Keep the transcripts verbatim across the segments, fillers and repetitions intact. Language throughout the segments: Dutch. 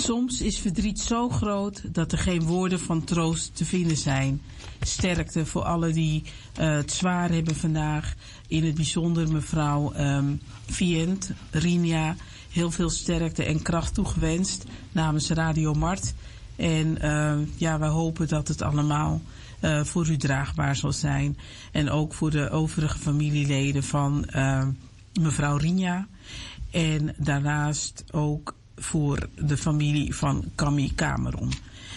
Soms is verdriet zo groot dat er geen woorden van troost te vinden zijn. Sterkte voor alle die uh, het zwaar hebben vandaag. In het bijzonder mevrouw um, Vient, Rinja. Heel veel sterkte en kracht toegewenst namens Radio Mart. En uh, ja, we hopen dat het allemaal uh, voor u draagbaar zal zijn. En ook voor de overige familieleden van uh, mevrouw Rinja. En daarnaast ook voor de familie van Camille Cameron.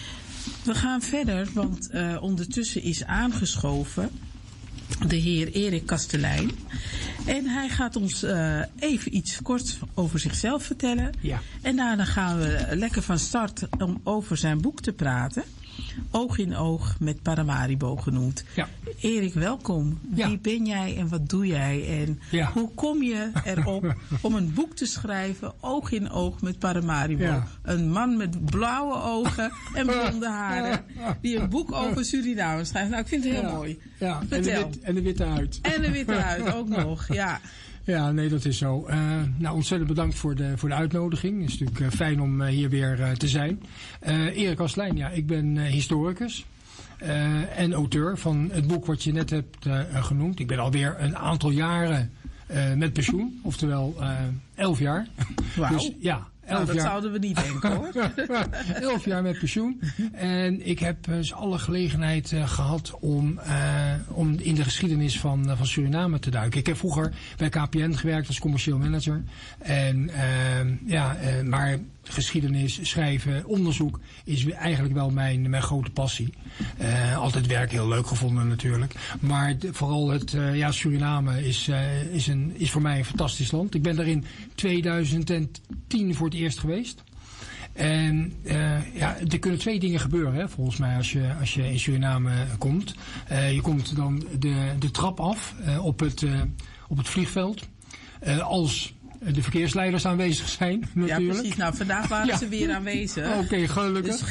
We gaan verder, want uh, ondertussen is aangeschoven de heer Erik Kastelein. En hij gaat ons uh, even iets kort over zichzelf vertellen. Ja. En daarna gaan we lekker van start om over zijn boek te praten. Oog in oog met Paramaribo genoemd. Ja. Erik, welkom. Ja. Wie ben jij en wat doe jij? En ja. hoe kom je erop om een boek te schrijven, Oog in oog met Paramaribo? Ja. Een man met blauwe ogen en blonde haren die een boek over Suriname schrijft. Nou, ik vind het heel ja. mooi. Ja. En, de wit, en de witte huid. En de witte huid ook nog, ja. Ja, nee, dat is zo. Uh, nou, ontzettend bedankt voor de, voor de uitnodiging. Het is natuurlijk uh, fijn om uh, hier weer uh, te zijn. Uh, Erik Kastelein, ja, ik ben uh, historicus uh, en auteur van het boek wat je net hebt uh, genoemd. Ik ben alweer een aantal jaren uh, met pensioen, oftewel uh, elf jaar. Wauw. Dus, ja. Nou, dat jaar. zouden we niet denken, hoor. Elf jaar met pensioen. En ik heb dus alle gelegenheid uh, gehad om, uh, om in de geschiedenis van, uh, van Suriname te duiken. Ik heb vroeger bij K P N gewerkt als commercieel manager. En, uh, ja, uh, maar geschiedenis, schrijven, onderzoek is eigenlijk wel mijn, mijn grote passie. Uh, altijd werk heel leuk gevonden natuurlijk. Maar de, vooral het uh, ja, Suriname is, uh, is, een, is voor mij een fantastisch land. Ik ben daar in tweeduizend tien voor het eerst geweest. En uh, ja, er kunnen twee dingen gebeuren, hè, volgens mij, als je, als je in Suriname komt. Uh, je komt dan de, de trap af uh, op, het, uh, op het vliegveld. Uh, als de verkeersleiders aanwezig zijn, natuurlijk. Ja, precies. Nou, vandaag waren ja. ze weer aanwezig. Oké, okay, gelukkig. Dus